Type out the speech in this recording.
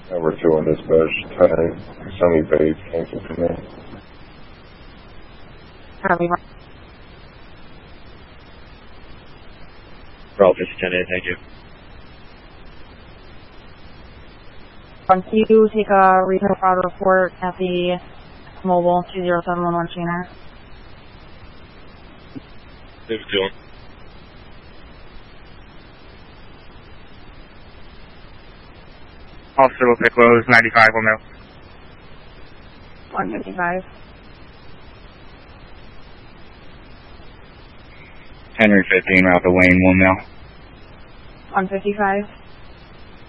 Number 2 on dispatch, 10 Sunny Bay, cancel from there. Copy. Route 10, thank you. Can you take a retail fraud report at the mobile 20711 Chena? Move it to him. Officer will pick Lowe's 95, 1 mil. 155. Henry 15, route to Wayne, 1 mil. 155.